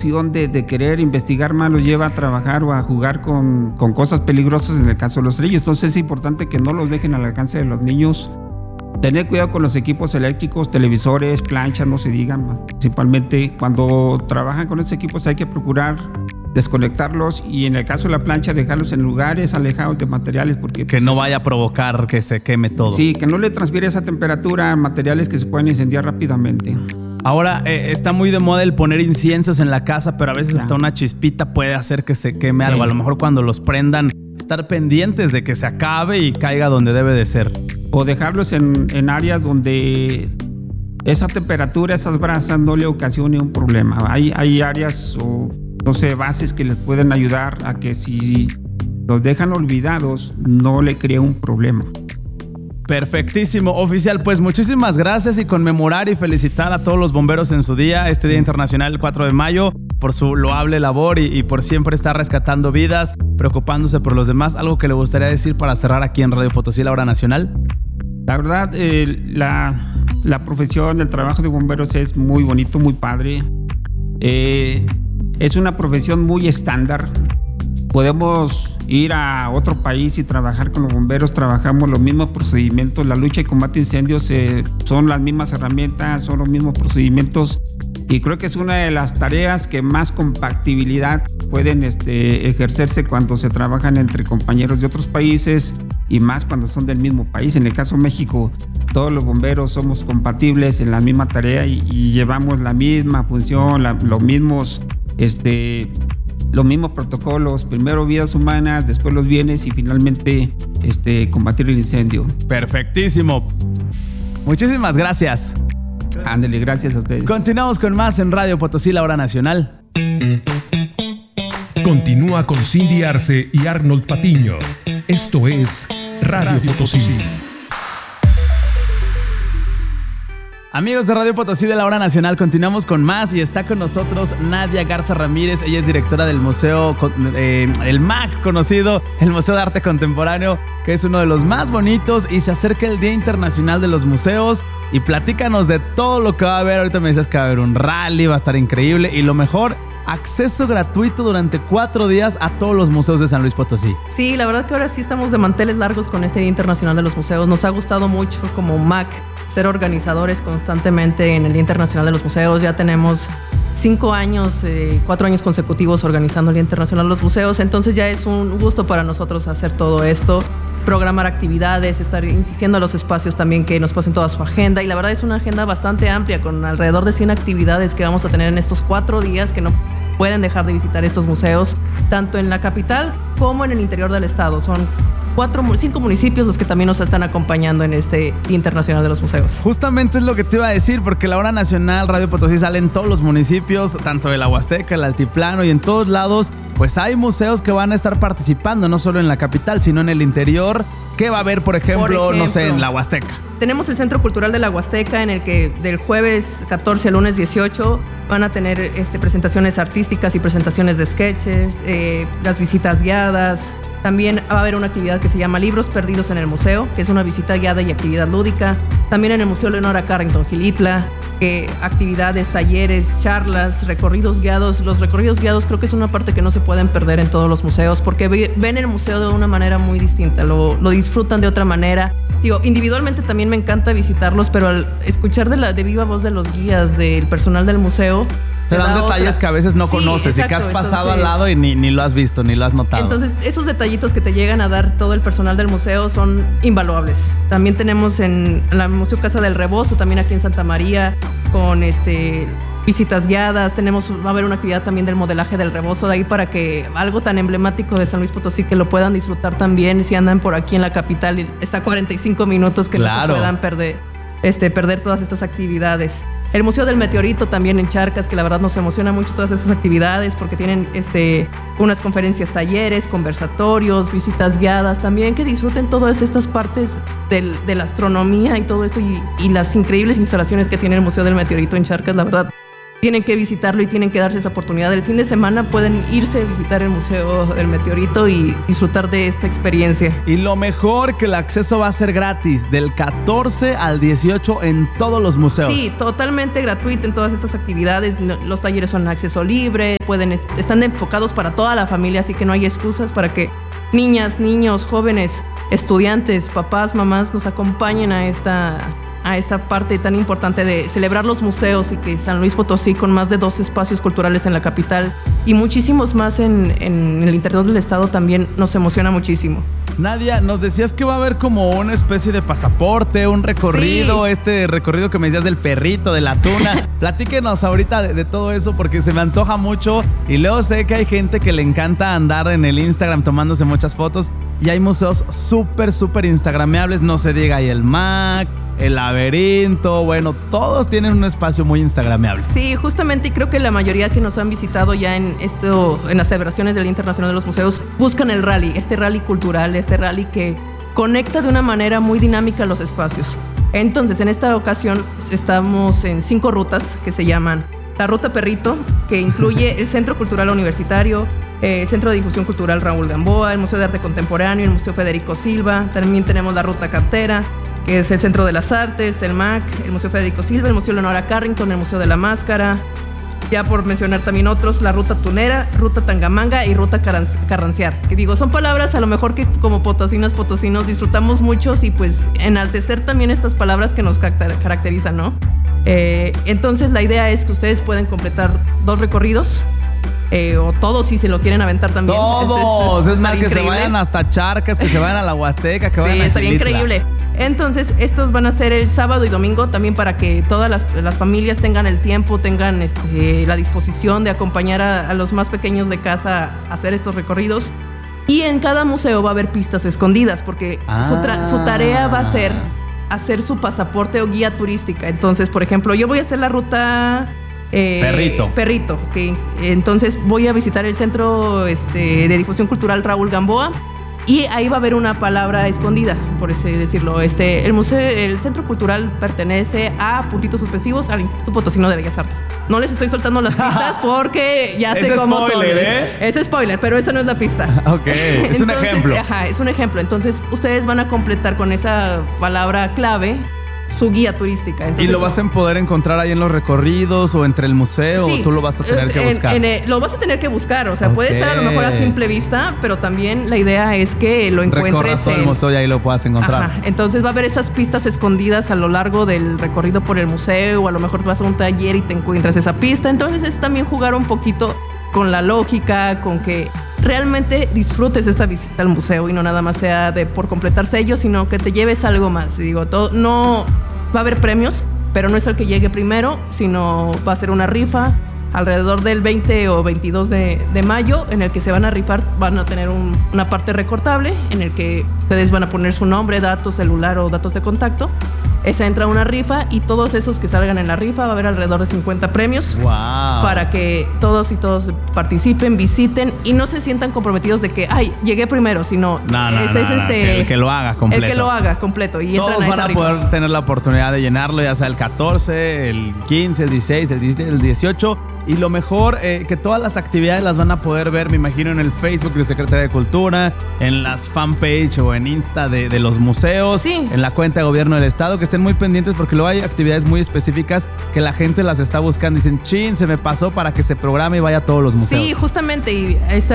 emoción de querer investigar más los lleva a trabajar o a jugar con cosas peligrosas, en el caso de los cerillos. Entonces es importante que no los dejen al alcance de los niños. Tener cuidado con los equipos eléctricos, televisores, planchas, no se digan. Principalmente cuando trabajan con estos equipos hay que procurar desconectarlos, y en el caso de la plancha dejarlos en lugares alejados de materiales, porque que no vaya a provocar que se queme todo. Sí, que no le transfiere esa temperatura a materiales que se pueden incendiar rápidamente. Ahora está muy de moda el poner inciensos en la casa, pero a veces hasta una chispita puede hacer que se queme algo. A lo mejor cuando los prendan, estar pendientes de que se acabe y caiga donde debe de ser. O dejarlos en áreas donde esa temperatura, esas brasas no le ocasione un problema. Hay áreas o no sé, bases que les pueden ayudar a que si los dejan olvidados no le cree un problema. Perfectísimo, oficial. Pues muchísimas gracias, y conmemorar y felicitar a todos los bomberos en su día, este Día Internacional, el 4 de mayo, por su loable labor y por siempre estar rescatando vidas, preocupándose por los demás. ¿Algo que le gustaría decir para cerrar aquí en Radio Potosí, la hora nacional? La verdad, la profesión, el trabajo de bomberos es muy bonito, muy padre. Es una profesión muy estándar. Podemos ir a otro país y trabajar con los bomberos, trabajamos los mismos procedimientos. La lucha y combate de incendios son las mismas herramientas, son los mismos procedimientos, y creo que es una de las tareas que más compatibilidad pueden ejercerse cuando se trabajan entre compañeros de otros países, y más cuando son del mismo país. En el caso de México, todos los bomberos somos compatibles en la misma tarea y llevamos la misma función, los mismos protocolos, primero vidas humanas, después los bienes y finalmente combatir el incendio. Perfectísimo. Muchísimas gracias. Ándale, gracias a ustedes. Continuamos con más en Radio Potosí, la hora nacional. Continúa con Cindy Arce y Arnold Patiño. Esto es Radio Potosí. Amigos de Radio Potosí de la hora nacional, continuamos con más, y está con nosotros Nadia Garza Ramírez. Ella es directora del museo, el MAC conocido, el Museo de Arte Contemporáneo, que es uno de los más bonitos, y se acerca el Día Internacional de los Museos. Y platícanos de todo lo que va a haber. Ahorita me decías que va a haber un rally, va a estar increíble, y lo mejor, acceso gratuito durante 4 días a todos los museos de San Luis Potosí. Sí, la verdad que ahora sí estamos de manteles largos con este Día Internacional de los Museos. Nos ha gustado mucho como MAC ser organizadores constantemente en el Día Internacional de los Museos. Ya tenemos 4 años consecutivos organizando el Día Internacional de los Museos, entonces ya es un gusto para nosotros hacer todo esto, programar actividades, estar insistiendo a los espacios también que nos pasen toda su agenda, y la verdad es una agenda bastante amplia con alrededor de 100 actividades que vamos a tener en estos 4 días, que no pueden dejar de visitar estos museos, tanto en la capital como en el interior del estado. Son 5 municipios los que también nos están acompañando en este Día Internacional de los Museos. Justamente es lo que te iba a decir, porque la hora nacional Radio Potosí sale en todos los municipios, tanto de la Huasteca, el Altiplano, y en todos lados pues hay museos que van a estar participando, no solo en la capital, sino en el interior. ¿Qué va a haber, por ejemplo, no sé, en la Huasteca? Tenemos el Centro Cultural de la Huasteca, en el que del jueves 14 al lunes 18 van a tener presentaciones artísticas y presentaciones de sketches, las visitas guiadas. También va a haber una actividad que se llama Libros Perdidos en el Museo, que es una visita guiada y actividad lúdica. También en el Museo Leonora Carrington Gilitla, actividades, talleres, charlas, recorridos guiados. Los recorridos guiados creo que es una parte que no se pueden perder en todos los museos, porque ven el museo de una manera muy distinta, lo disfrutan de otra manera. Digo, individualmente también me encanta visitarlos, pero al escuchar de viva voz de los guías, del personal del museo, te dan detalles que a veces no conoces, exacto, y que has pasado al lado y ni lo has visto, ni lo has notado. Entonces, esos detallitos que te llegan a dar todo el personal del museo son invaluables. También tenemos en la Museo Casa del Rebozo, también aquí en Santa María, con visitas guiadas. Va a haber una actividad también del modelaje del rebozo, de ahí para que algo tan emblemático de San Luis Potosí, que lo puedan disfrutar también si andan por aquí en la capital. Está a 45 minutos, que claro, no se puedan perder todas estas actividades. El Museo del Meteorito también en Charcas, que la verdad nos emociona mucho todas esas actividades, porque tienen unas conferencias, talleres, conversatorios, visitas guiadas también, que disfruten todas estas partes de la astronomía y todo esto, y las increíbles instalaciones que tiene el Museo del Meteorito en Charcas. La verdad, tienen que visitarlo y tienen que darse esa oportunidad. El fin de semana pueden irse a visitar el Museo del Meteorito y disfrutar de esta experiencia. Y lo mejor, que el acceso va a ser gratis del 14 al 18 en todos los museos. Sí, totalmente gratuito en todas estas actividades. Los talleres son acceso libre, están enfocados para toda la familia, así que no hay excusas para que niñas, niños, jóvenes, estudiantes, papás, mamás nos acompañen a esta parte tan importante de celebrar los museos, y que San Luis Potosí, con más de 2 espacios culturales en la capital y muchísimos más en el interior del estado, también nos emociona muchísimo. Nadia, nos decías que va a haber como una especie de pasaporte, un recorrido, sí. Este recorrido que me decías del perrito, de la tuna. Platíquenos ahorita de todo eso, porque se me antoja mucho, y luego sé que hay gente que le encanta andar en el Instagram tomándose muchas fotos, y hay museos súper instagrameables, no se diga, hay el MAC, el Laberinto, bueno, todos tienen un espacio muy instagrameable. Sí, justamente, y creo que la mayoría que nos han visitado ya en las celebraciones del Día Internacional de los Museos buscan el rally, este rally cultural, este rally que conecta de una manera muy dinámica los espacios. Entonces, en esta ocasión estamos en 5 rutas que se llaman la Ruta Perrito, que incluye el Centro Cultural Universitario, Centro de Difusión Cultural Raúl Gamboa, el Museo de Arte Contemporáneo, el Museo Federico Silva. También tenemos la Ruta Cantera, que es el Centro de las Artes, el MAC, el Museo Federico Silva, el Museo Leonora Carrington, el Museo de la Máscara. Ya por mencionar también otros, la Ruta Tunera, Ruta Tangamanga y Ruta Carranciar. Que digo, son palabras a lo mejor que como potosinos disfrutamos muchos, y pues enaltecer también estas palabras que nos caracterizan, ¿no? Entonces la idea es que ustedes pueden completar 2 recorridos, o todos si se lo quieren aventar también. ¡Todos! Es más, que se vayan hasta Charcas, que se vayan a la Huasteca, que vayan a estaría increíble. Entonces, estos van a ser el sábado y domingo, también para que todas las familias tengan el tiempo, tengan la disposición de acompañar a los más pequeños de casa a hacer estos recorridos. Y en cada museo va a haber pistas escondidas, porque su tarea va a ser hacer su pasaporte o guía turística. Entonces, por ejemplo, yo voy a hacer la ruta Perrito, okay. Entonces voy a visitar el Centro de Difusión Cultural Raúl Gamboa, y ahí va a haber una palabra escondida, por así decirlo. El Centro Cultural pertenece a puntitos suspensivos al Instituto Potosino de Bellas Artes. No les estoy soltando las pistas porque ya sé cómo son. Es spoiler, pero esa no es la pista. Ok, es un ejemplo. Es un ejemplo. Entonces, ustedes van a completar con esa palabra clave su guía turística. Entonces, ¿y lo vas a poder encontrar ahí en los recorridos o entre el museo? Sí, ¿o tú lo vas a tener que buscar? Lo vas a tener que buscar. O sea, puede estar a lo mejor a simple vista, pero también la idea es que lo encuentres. Recorras todo el museo y ahí lo puedas encontrar. Ajá. Entonces va a haber esas pistas escondidas a lo largo del recorrido por el museo, o a lo mejor vas a un taller y te encuentras esa pista. Entonces es también jugar un poquito con la lógica, con que realmente disfrutes esta visita al museo y no nada más sea por completar sellos, sino que te lleves algo más. Digo, no va a haber premios, pero no es el que llegue primero, sino va a ser una rifa alrededor del 20 o 22 de mayo, en el que se van a rifar. Van a tener una parte recortable en el que ustedes van a poner su nombre, datos, celular o datos de contacto. Esa entra una rifa, y todos esos que salgan en la rifa va a haber alrededor de 50 premios. ¡Wow! Para que todos participen, visiten y no se sientan comprometidos de que, llegué primero, sino el que lo haga completo. El que lo haga completo, y todos entran a esa rifa. Todos van a poder tener la oportunidad de llenarlo, ya sea el 14, el 15, el 16, el 17, el 18. Y lo mejor, que todas las actividades las van a poder ver, me imagino, en el Facebook de Secretaría de Cultura, en las fanpage o en Insta de los museos, sí, en la cuenta de Gobierno del Estado, que estén muy pendientes, porque luego hay actividades muy específicas que la gente las está buscando. Dicen, se me pasó, para que se programe y vaya a todos los museos. Sí, justamente, y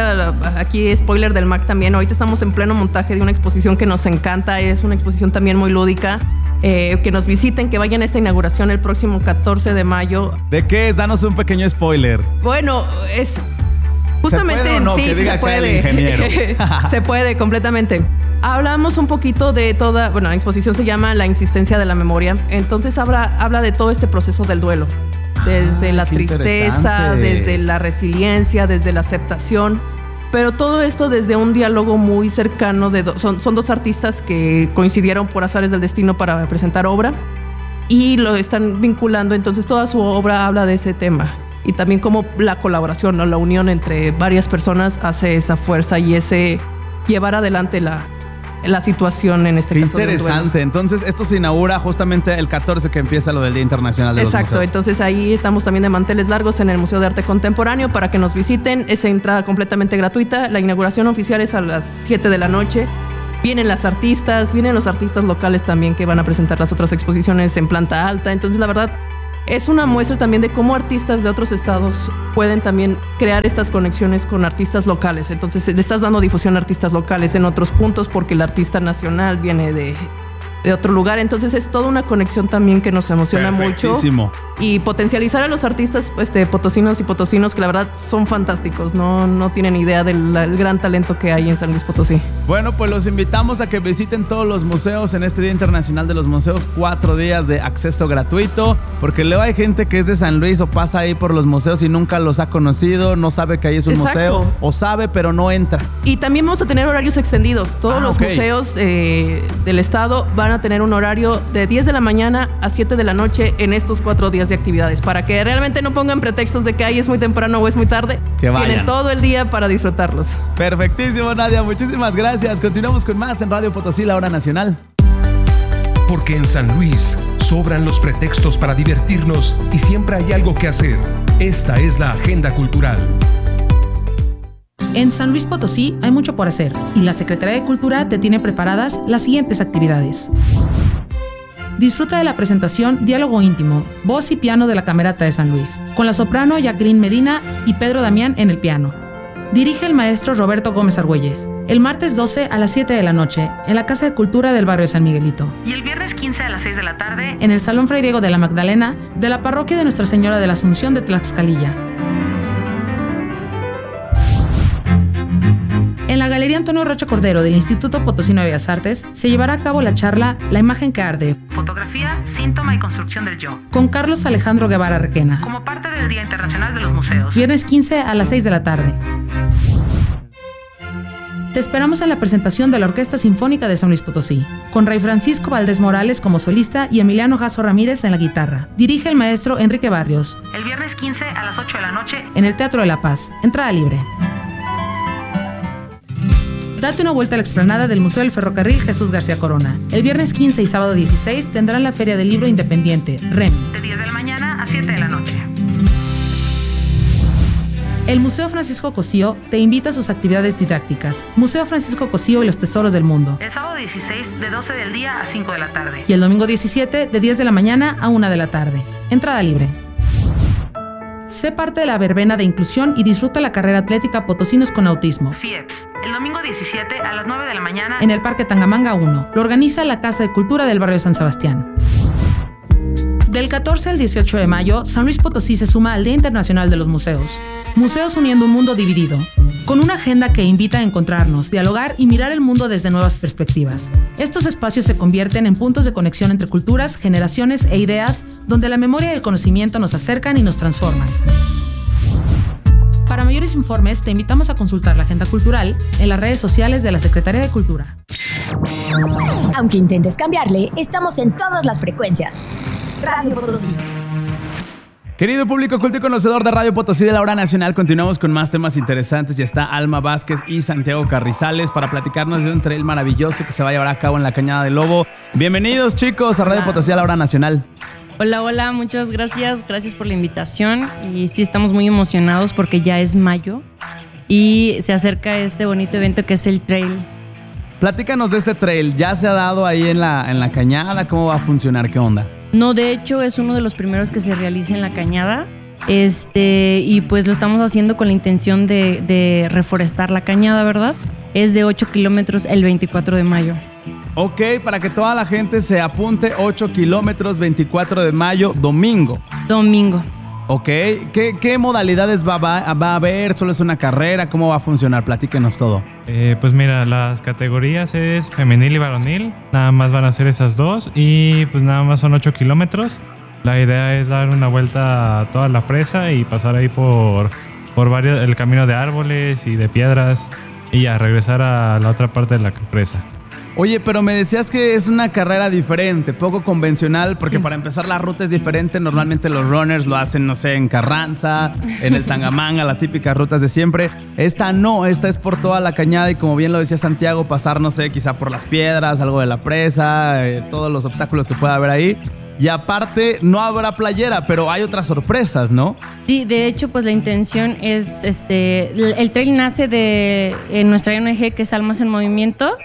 aquí spoiler del MAC también. Ahorita estamos en pleno montaje de una exposición que nos encanta, es una exposición también muy lúdica. Que nos visiten, que vayan a esta inauguración el próximo 14 de mayo. ¿De qué es? Danos un pequeño spoiler. Bueno, es justamente... ¿Se puede o no? Sí, que diga se puede. El ingeniero. Se puede, completamente. Hablamos un poquito de la exposición se llama La Insistencia de la Memoria. Entonces habla de todo este proceso del duelo. Desde la tristeza, desde la resiliencia, desde la aceptación. Pero todo esto desde un diálogo muy cercano. Son 2 artistas que coincidieron por azares del destino para presentar obra, y lo están vinculando. Entonces toda su obra habla de ese tema, y también cómo la colaboración, ¿no? La unión entre varias personas hace esa fuerza y ese llevar adelante la situación en este caso. Qué interesante. Entonces, esto se inaugura justamente el 14 que empieza lo del Día Internacional de los Museos. Exacto. Entonces, ahí estamos también de manteles largos en el Museo de Arte Contemporáneo para que nos visiten. Es entrada completamente gratuita. La inauguración oficial es a las 7 de la noche. Vienen las artistas, vienen los artistas locales también que van a presentar las otras exposiciones en planta alta. Entonces, la verdad, es una muestra también de cómo artistas de otros estados pueden también crear estas conexiones con artistas locales. Entonces, le estás dando difusión a artistas locales en otros puntos porque el artista nacional viene de otro lugar. Entonces, es toda una conexión también que nos emociona mucho. Y potencializar a los artistas potosinos y potosinos que la verdad son fantásticos. No tienen idea del gran talento que hay en San Luis Potosí. Bueno, pues los invitamos a que visiten todos los museos en este Día Internacional de los Museos. 4 días de acceso gratuito, porque luego hay gente que es de San Luis o pasa ahí por los museos y nunca los ha conocido, no sabe que ahí es un museo, o sabe pero no entra. Y también vamos a tener horarios extendidos. Todos los museos del estado van a tener un horario de 10 de la mañana a 7 de la noche en estos 4 días de actividades, para que realmente no pongan pretextos de que es muy temprano o es muy tarde. Que vayan. Tienen todo el día para disfrutarlos. Perfectísimo, Nadia, muchísimas gracias. Continuamos con más en Radio Potosí, la hora nacional. Porque en San Luis sobran los pretextos para divertirnos y siempre hay algo que hacer. Esta es la agenda cultural. En San Luis Potosí hay mucho por hacer y la Secretaría de Cultura te tiene preparadas las siguientes actividades. Disfruta de la presentación Diálogo Íntimo, voz y piano de la Camerata de San Luis, con la soprano Jacqueline Medina y Pedro Damián en el piano. Dirige el maestro Roberto Gómez Argüelles, el martes 12 a las 7 de la noche, en la Casa de Cultura del barrio San Miguelito. Y el viernes 15 a las 6 de la tarde, en el Salón Fray Diego de la Magdalena, de la Parroquia de Nuestra Señora de la Asunción de Tlaxcalilla. En la Galería Antonio Rocha Cordero del Instituto Potosino de Bellas Artes se llevará a cabo la charla La imagen que arde, fotografía, síntoma y construcción del yo, con Carlos Alejandro Guevara Requena, como parte del Día Internacional de los Museos. Viernes 15 a las 6 de la tarde. Te esperamos en la presentación de la Orquesta Sinfónica de San Luis Potosí, con Rey Francisco Valdés Morales como solista y Emiliano Jasso Ramírez en la guitarra. Dirige el maestro Enrique Barrios. El viernes 15 a las 8 de la noche en el Teatro de la Paz. Entrada libre. Date una vuelta a la explanada del Museo del Ferrocarril Jesús García Corona. El viernes 15 y sábado 16 tendrán la Feria del Libro Independiente, REMI, de 10 de la mañana a 7 de la noche. El Museo Francisco Cosío te invita a sus actividades didácticas. Museo Francisco Cosío y los Tesoros del Mundo. El sábado 16 de 12 del día a 5 de la tarde. Y el domingo 17 de 10 de la mañana a 1 de la tarde. Entrada libre. Sé parte de la verbena de inclusión y disfruta la carrera atlética Potosinos con Autismo, FIEPS, el domingo 17 a las 9 de la mañana en el Parque Tangamanga 1. Lo organiza la Casa de Cultura del barrio San Sebastián. Del 14 al 18 de mayo, San Luis Potosí se suma al Día Internacional de los Museos. Museos uniendo un mundo dividido, con una agenda que invita a encontrarnos, dialogar y mirar el mundo desde nuevas perspectivas. Estos espacios se convierten en puntos de conexión entre culturas, generaciones e ideas, donde la memoria y el conocimiento nos acercan y nos transforman. Para mayores informes, te invitamos a consultar la agenda cultural en las redes sociales de la Secretaría de Cultura. Aunque intentes cambiarle, estamos en todas las frecuencias. Radio Potosí. Querido público culto y conocedor de Radio Potosí de la hora nacional, continuamos con más temas interesantes. Ya está Alma Vázquez y Santiago Carrizales para platicarnos de un trail maravilloso que se va a llevar a cabo en la Cañada del Lobo. Bienvenidos, chicos, a Radio Potosí de la hora nacional. Hola, muchas gracias por la invitación. Y sí, estamos muy emocionados porque ya es mayo y se acerca este bonito evento que es el trail. Platícanos de este trail. ¿Ya se ha dado ahí en la Cañada? ¿Cómo va a funcionar? ¿Qué onda? No, de hecho es uno de los primeros que se realiza en la Cañada. Y pues lo estamos haciendo con la intención de reforestar la Cañada, ¿verdad? Es de 8 kilómetros el 24 de mayo. Ok, para que toda la gente se apunte, 8 kilómetros, 24 de mayo, domingo. Ok, ¿qué modalidades va a haber? ¿Solo es una carrera? ¿Cómo va a funcionar? Platíquenos todo. Pues mira, las categorías es femenil y varonil. Nada más van a ser esas dos y pues nada más son 8 kilómetros. La idea es dar una vuelta a toda la presa y pasar ahí por varios, el camino de árboles y de piedras y a regresar a la otra parte de la presa. Oye, pero me decías que es una carrera diferente, poco convencional, porque para empezar la ruta es diferente. Normalmente los runners lo hacen, no sé, en Carranza, en el Tangamanga, las típicas rutas de siempre. Esta no, esta es por toda la cañada y como bien lo decía Santiago, pasar, no sé, quizá por las piedras, algo de la presa, todos los obstáculos que pueda haber ahí. Y aparte, no habrá playera, pero hay otras sorpresas, ¿no? Sí, de hecho, pues la intención es, el trail nace de nuestra ONG, que es Almas en Movimiento,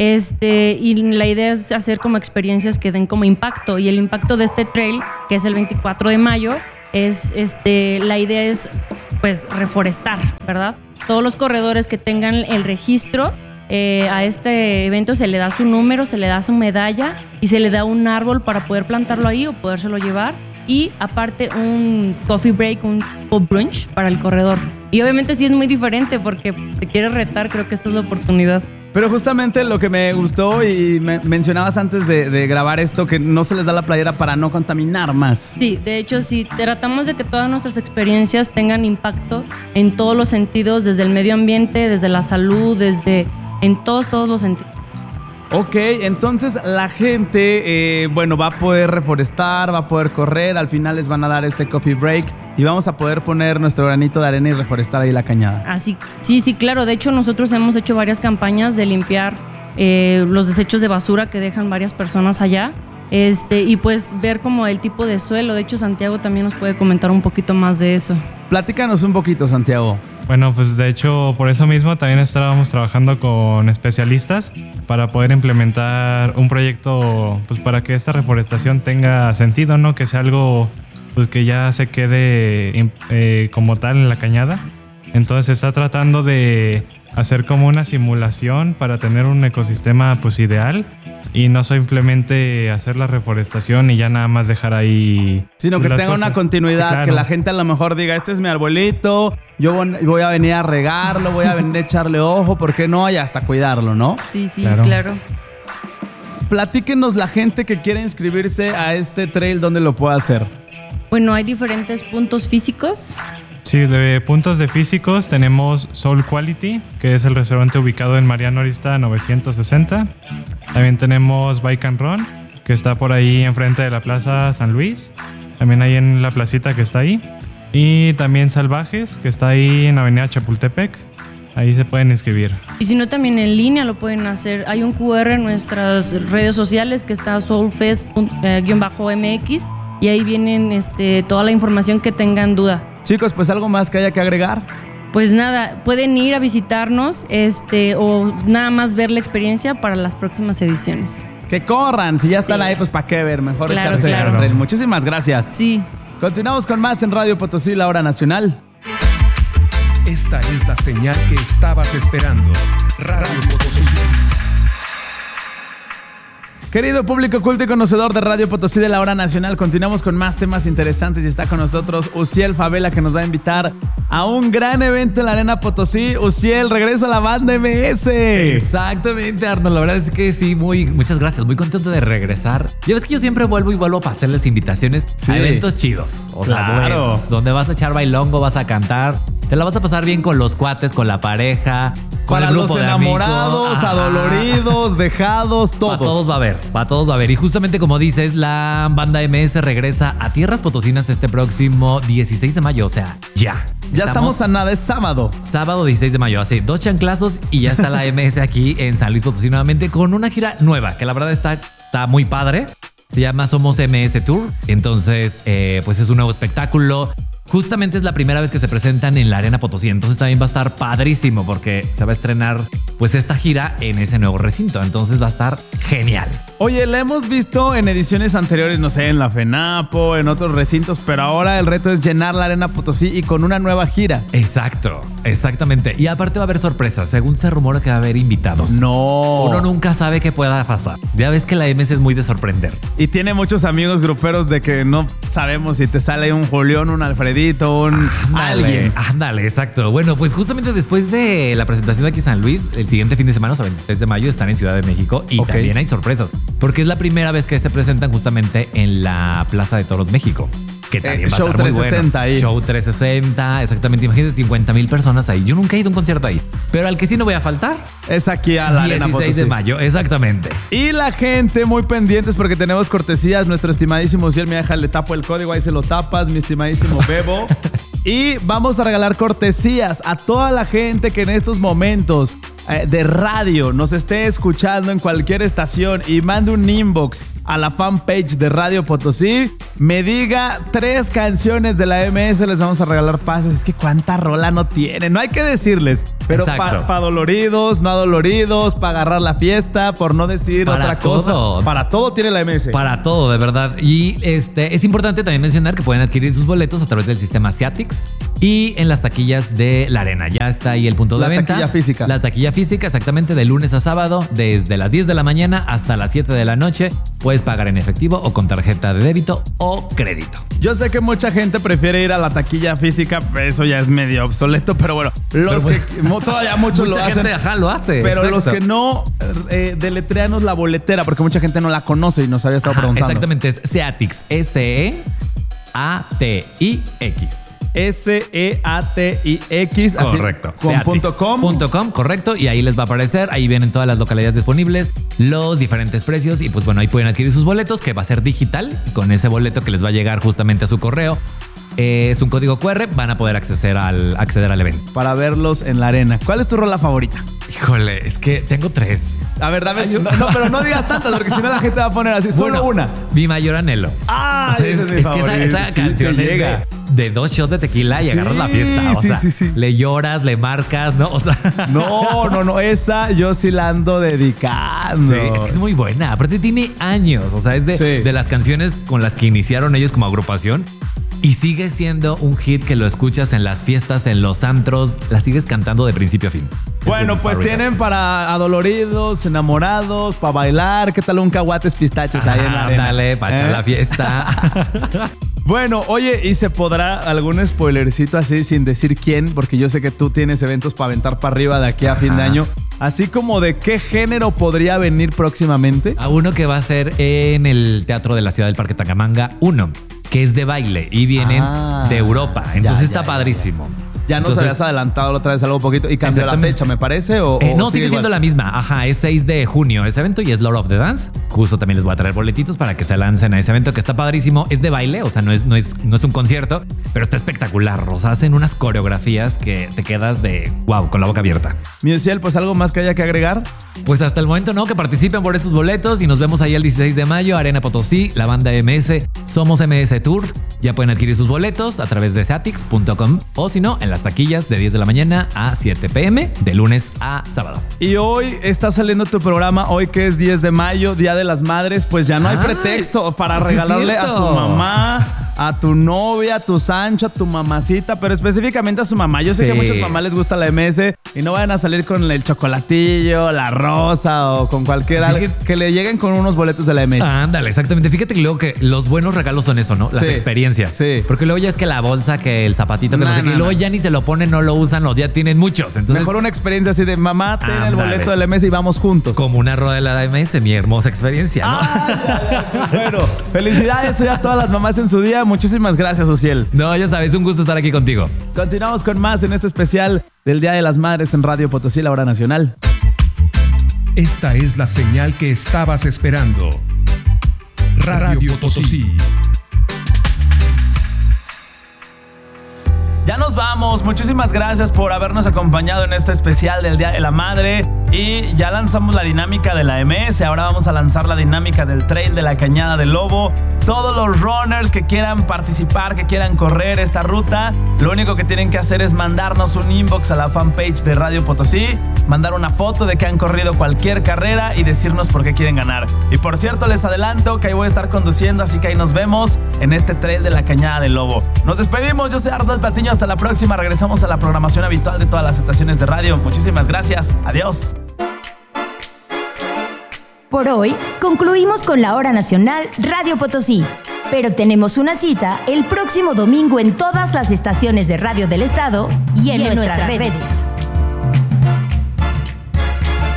y la idea es hacer como experiencias que den como impacto. Y el impacto de este trail, que es el 24 de mayo, es, la idea es, pues, reforestar, ¿verdad? Todos los corredores que tengan el registro a este evento se le da su número, se le da su medalla y se le da un árbol para poder plantarlo ahí o podérselo llevar. Y aparte un coffee break, un brunch para el corredor. Y obviamente sí es muy diferente porque te quieres retar, creo que esta es la oportunidad. Pero justamente lo que me gustó y mencionabas antes de grabar esto, que no se les da la playera para no contaminar más. Sí, de hecho sí, tratamos de que todas nuestras experiencias tengan impacto en todos los sentidos, desde el medio ambiente, desde la salud, en todos los sentidos. Ok, entonces la gente, va a poder reforestar, va a poder correr, al final les van a dar este coffee break y vamos a poder poner nuestro granito de arena y reforestar ahí la cañada. Así, sí, claro. De hecho, nosotros hemos hecho varias campañas de limpiar los desechos de basura que dejan varias personas allá. Y pues ver como el tipo de suelo. De hecho, Santiago también nos puede comentar un poquito más de eso. Platícanos un poquito, Santiago. Bueno, pues de hecho, por eso mismo también estábamos trabajando con especialistas para poder implementar un proyecto, pues para que esta reforestación tenga sentido, ¿no? Que sea algo pues que ya se quede como tal en la cañada. Entonces se está tratando de hacer como una simulación para tener un ecosistema pues ideal y no simplemente hacer la reforestación y ya nada más dejar ahí, sino que tenga una continuidad, sí, claro. Que la gente a lo mejor diga, este es mi arbolito, yo voy a venir a regarlo, voy a venir a echarle ojo, ¿por qué no? Y hasta cuidarlo, ¿no? Sí, claro. Platíquenos la gente que quiere inscribirse a este trail, ¿dónde lo puede hacer? Bueno, hay diferentes puntos físicos. Sí, de puntos de físicos tenemos Soul Quality, que es el restaurante ubicado en Mariano Arista 960. También tenemos Bike and Run, que está por ahí enfrente de la Plaza San Luis. También ahí en la placita que está ahí. Y también Salvajes, que está ahí en Avenida Chapultepec. Ahí se pueden inscribir. Y si no, también en línea lo pueden hacer. Hay un QR en nuestras redes sociales que está soulfest-mx y ahí vienen toda la información que tengan duda. Chicos, pues algo más que haya que agregar. Pues nada, pueden ir a visitarnos o nada más ver la experiencia para las próximas ediciones. Que corran, si ya están ahí, pues para qué ver, mejor claro, echarse. Claro. Muchísimas gracias. Sí. Continuamos con más en Radio Potosí, la hora nacional. Esta es la señal que estabas esperando. Radio Potosí. Querido público culto y conocedor de Radio Potosí de la Hora Nacional, continuamos con más temas interesantes y está con nosotros Uziel Favela, que nos va a invitar a un gran evento en la Arena Potosí. Uziel, regresa a la banda MS. Exactamente, Arnold, la verdad es que sí, muchas gracias, muy contento de regresar. Ya ves que yo siempre vuelvo para hacerles invitaciones a eventos chidos, o sea, buenos, donde vas a echar bailongo, vas a cantar, te la vas a pasar bien con los cuates, con la pareja, con para el grupo los de enamorados, adoloridos, dejados, todos. Para todos va a haber. Y justamente como dices, la banda MS regresa a Tierras Potosinas este próximo 16 de mayo, o sea, ya. Ya estamos a nada, es sábado. Sábado 16 de mayo, hace 2 chanclazos y ya está la MS aquí en San Luis Potosí nuevamente con una gira nueva, que la verdad está muy padre. Se llama Somos MS Tour. Entonces, pues es un nuevo espectáculo. Justamente es la primera vez que se presentan en la Arena Potosí, entonces también va a estar padrísimo porque se va a estrenar pues esta gira en ese nuevo recinto, entonces va a estar genial. Oye, la hemos visto en ediciones anteriores, no sé, en la FENAPO, en otros recintos, pero ahora el reto es llenar la Arena Potosí y con una nueva gira. Exacto, exactamente. Y aparte va a haber sorpresas, según se rumora que va a haber invitados. No. Uno nunca sabe qué pueda pasar. Ya ves que la MS es muy de sorprender. Y tiene muchos amigos gruperos de que no sabemos si te sale un Julián, un Alfredito, alguien. Ándale, exacto. Bueno, pues justamente después de la presentación de aquí en San Luis, el siguiente fin de semana, o sea, 23 de mayo, están en Ciudad de México y también hay sorpresas, porque es la primera vez que se presentan justamente en la Plaza de Toros México. que también va a Show estar muy 360 bueno. ahí. Show 360, exactamente. Imagínense 50,000 personas ahí. Yo nunca he ido a un concierto ahí. Pero al que sí no voy a faltar, Es aquí a la Arena 16 Potosí. de mayo, exactamente. Y la gente muy pendientes porque tenemos cortesías. Nuestro estimadísimo Ciel, me deja, le tapo el código, ahí se lo tapas, mi estimadísimo Bebo. Y vamos a regalar cortesías a toda la gente que en estos momentos de radio nos esté escuchando en cualquier estación y mande un inbox a la fanpage de Radio Potosí, me diga 3 canciones de la MS, les vamos a regalar pases. Es que cuánta rola no tiene, no hay que decirles. Pero para doloridos, no adoloridos, para agarrar la fiesta, por no decir Para otra todo. cosa. Para todo tiene la MS. Para todo, de verdad. Y es importante también mencionar que pueden adquirir sus boletos a través del sistema Ciatix y en las taquillas de la Arena. Ya está ahí el punto de venta. La taquilla física. La taquilla física, exactamente, de lunes a sábado, desde las 10 de la mañana hasta las 7 de la noche. Puedes pagar en efectivo o con tarjeta de débito o crédito. Yo sé que mucha gente prefiere ir a la taquilla física, eso ya es medio obsoleto, pero bueno, todavía muchos lo hacen. Mucha gente lo hace. Pero exacto. los que no, deletréanos la boletera, porque mucha gente no la conoce y nos había estado preguntando. Exactamente, es Ciatix, SEATIX. SEATIX. Correcto. Así, con .com, correcto. Y ahí les va a aparecer. Ahí vienen todas las localidades disponibles, los diferentes precios. Y pues bueno, ahí pueden adquirir sus boletos, que va a ser digital. Con ese boleto que les va a llegar justamente a su correo. Es un código QR. Van a poder acceder al evento. Para verlos en la arena. ¿Cuál es tu rola favorita? Híjole, es que tengo 3. A ver, dame. No, pero no digas tantas, porque si no la gente va a poner así. Solo una. Mi mayor anhelo. Ah, O sea, ese es mi favorito. que esa Sí, canción te es llega. de 2 shots de tequila y agarras la fiesta. O sea, le lloras, le marcas, ¿no? O sea. No. Esa yo sí la ando dedicando. Sí, es que es muy buena. Aparte tiene años. O sea, es de las canciones con las que iniciaron ellos como agrupación. Y sigue siendo un hit que lo escuchas en las fiestas, en los antros. La sigues cantando de principio a fin. Bueno, pues tienen para adoloridos, enamorados, para bailar. ¿Qué tal un caguates pistaches ahí en la arena? Dale, para echar la fiesta. Bueno, oye, ¿y se podrá algún spoilercito así sin decir quién? Porque yo sé que tú tienes eventos para aventar para arriba de aquí a fin de año. Así como de qué género podría venir próximamente. A uno que va a ser en el Teatro de la Ciudad del Parque Tangamanga 1, que es de baile y vienen de Europa. Entonces está padrísimo. Ya nos habías adelantado la otra vez algo poquito y cambió la fecha, me parece. No, sigue siendo la misma. Ajá, es 6 de junio ese evento y es Lord of the Dance. Justo también les voy a traer boletitos para que se lancen a ese evento que está padrísimo. Es de baile, o sea, no es un concierto, pero está espectacular. O sea, hacen unas coreografías que te quedas de wow, con la boca abierta. Miusiel, pues algo más que haya que agregar. Pues hasta el momento no, que participen por esos boletos y nos vemos ahí el 16 de mayo, Arena Potosí, la banda MS, Somos MS Tour. Ya pueden adquirir sus boletos a través de Ciatix.com o si no, en las taquillas de 10 de la mañana a 7 p.m. de lunes a sábado. Y hoy está saliendo tu programa, hoy que es 10 de mayo, Día de las Madres, pues ya no hay pretexto para regalarle a su mamá, a tu novia, a tu Sancho, a tu mamacita, pero específicamente a su mamá. Yo sé que a muchas mamás les gusta la MS y no vayan a salir con el chocolatillo, la rosa o con cualquiera, que le lleguen con unos boletos de la MS. Ándale, exactamente. Fíjate que luego que los buenos regalos son eso, ¿no? Las experiencias. Sí. Porque luego ya es que la bolsa, que el zapatito, que no sé qué, y luego ya ni se lo ponen, no lo usan o ya tienen muchos. Entonces, mejor una experiencia así de mamá, ten el boleto de la MS y vamos juntos. Como una rueda de la MS, mi hermosa experiencia, ¿no? Bueno, felicidades a todas las mamás en su día. Muchísimas gracias, Ociel. No, ya sabes, un gusto estar aquí contigo. Continuamos con más en este especial del Día de las Madres en Radio Potosí, la hora nacional. Esta es la señal que estabas esperando. Radio Potosí. Ya nos vamos. Muchísimas gracias por habernos acompañado en este especial del Día de la Madre. Y ya lanzamos la dinámica de la MS. Ahora vamos a lanzar la dinámica del Trail de la Cañada del Lobo. Todos los runners que quieran participar, que quieran correr esta ruta, lo único que tienen que hacer es mandarnos un inbox a la fanpage de Radio Potosí, mandar una foto de que han corrido cualquier carrera y decirnos por qué quieren ganar. Y por cierto, les adelanto que ahí voy a estar conduciendo, así que ahí nos vemos en este Trail de la Cañada del Lobo. Nos despedimos, yo soy Arnold Patiño, hasta la próxima. Regresamos a la programación habitual de todas las estaciones de radio. Muchísimas gracias, adiós. Por hoy, concluimos con la hora nacional Radio Potosí. Pero tenemos una cita el próximo domingo en todas las estaciones de radio del estado y en nuestras redes.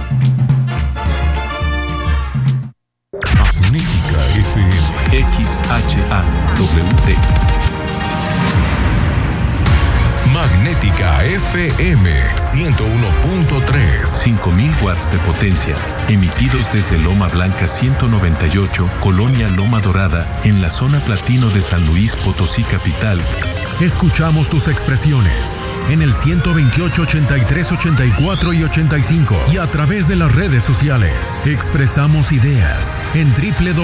Magnética FM. Magnética FM 101.3, 5000 watts de potencia, emitidos desde Loma Blanca 198, Colonia Loma Dorada, en la zona platino de San Luis Potosí capital. Escuchamos tus expresiones en el 128, 83, 84 y 85 y a través de las redes sociales. Expresamos ideas en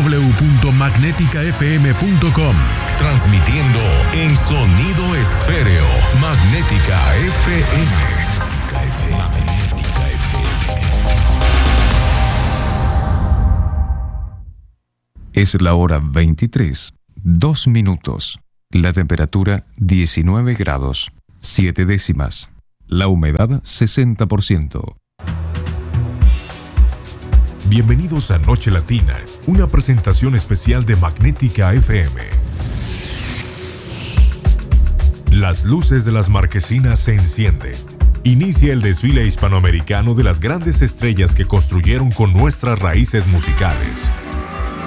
www.magneticafm.com. Transmitiendo en sonido esféreo. Magnética FM. Magnética FM. Es la hora 23, 2 minutos. La temperatura 19 grados, 7 décimas. La humedad 60%. Bienvenidos a Noche Latina, una presentación especial de Magnética FM. Las luces de las marquesinas se encienden. Inicia el desfile hispanoamericano de las grandes estrellas que construyeron con nuestras raíces musicales.